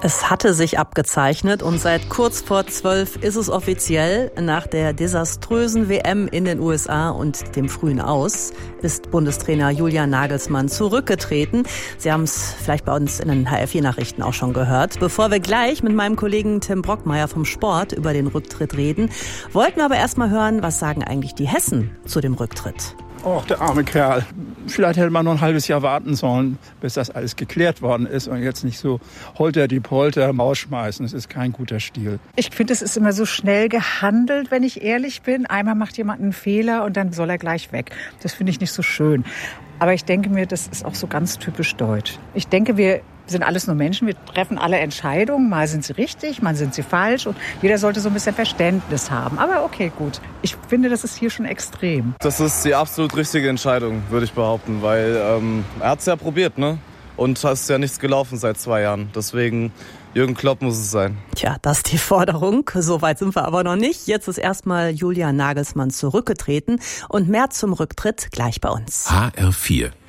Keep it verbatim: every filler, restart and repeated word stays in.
Es hatte sich abgezeichnet und seit kurz vor zwölf ist es offiziell. Nach der desaströsen W M in den U S A und dem frühen Aus ist Bundestrainer Julian Nagelsmann zurückgetreten. Sie haben es vielleicht bei uns in den H R vier Nachrichten auch schon gehört. Bevor wir gleich mit meinem Kollegen Tim Brockmeier vom Sport über den Rücktritt reden, wollten wir aber erst mal hören, was sagen eigentlich die Hessen zu dem Rücktritt. Och, der arme Kerl. Vielleicht hätte man noch ein halbes Jahr warten sollen, bis das alles geklärt worden ist und jetzt nicht so holter die Polter rausschmeißen. Das ist kein guter Stil. Ich finde, es ist immer so schnell gehandelt, wenn ich ehrlich bin. Einmal macht jemand einen Fehler und dann soll er gleich weg. Das finde ich nicht so schön. Aber ich denke mir, das ist auch so ganz typisch deutsch. Ich denke, wir sind alles nur Menschen, wir treffen alle Entscheidungen. Mal sind sie richtig, mal sind sie falsch und jeder sollte so ein bisschen Verständnis haben. Aber okay, gut. Ich finde, das ist hier schon extrem. Das ist die absolut richtige Entscheidung, würde ich behaupten, weil ähm, er hat es ja probiert, ne? Und es ist ja nichts gelaufen seit zwei Jahren. Deswegen, Jürgen Klopp muss es sein. Tja, das ist die Forderung. So weit sind wir aber noch nicht. Jetzt ist erstmal Julian Nagelsmann zurückgetreten und mehr zum Rücktritt gleich bei uns. H R vier